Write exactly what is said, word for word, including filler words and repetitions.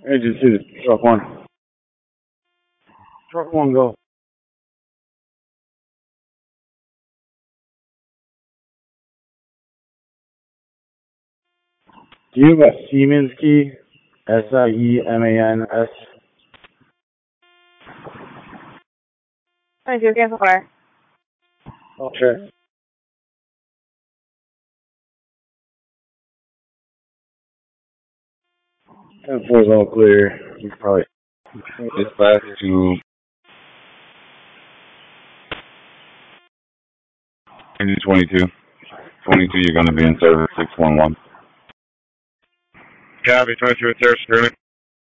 Engine two, truck one. Truck one, go. Do you have a Siemens key? S I E M A N S. twenty-two, cancel fire. Okay. ten four is all clear. You probably. Dispatch to engine twenty-two. twenty-two, you're going to be in service six one one. Copy, twenty-two with Terrace,